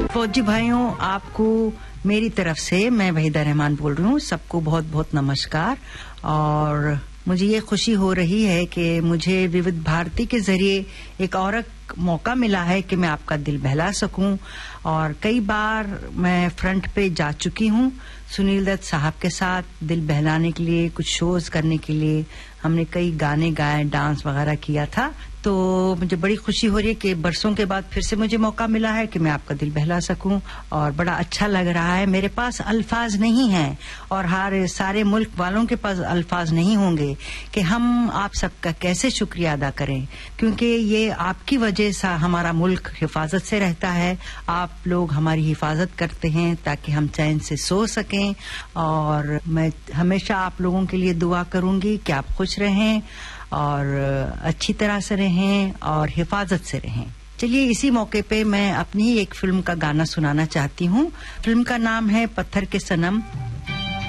फौजी भाइयों, आपको मेरी तरफ से मैं वहीदा रहमान बोल रही हूँ। सबको बहुत बहुत नमस्कार। और मुझे ये खुशी हो रही है कि मुझे विविध भारती के जरिए एक और मौका मिला है कि मैं आपका दिल बहला सकूं। और कई बार मैं फ्रंट पे जा चुकी हूं सुनील दत्त साहब के साथ दिल बहलाने के लिए, कुछ शोज करने के लिए। हमने कई गाने गाए, डांस वगैरह किया था। तो मुझे बड़ी खुशी हो रही है कि बरसों के बाद फिर से मुझे मौका मिला है कि मैं आपका दिल बहला सकूं। और बड़ा अच्छा लग रहा है। मेरे पास अल्फाज नहीं हैं और सारे मुल्क वालों के पास अल्फाज नहीं होंगे कि हम आप सबका कैसे शुक्रिया अदा करें, क्योंकि ये आपकी वजह से हमारा मुल्क हिफाजत से रहता है। आप लोग हमारी हिफाजत करते हैं ताकि हम चैन से सो सकें। और मैं हमेशा आप लोगों के लिए दुआ करूंगी कि आप खुश रहें और अच्छी तरह से रहें और हिफाजत से रहें। चलिए, इसी मौके पे मैं अपनी ही एक फिल्म का गाना सुनाना चाहती हूँ। फिल्म का नाम है पत्थर के सनम।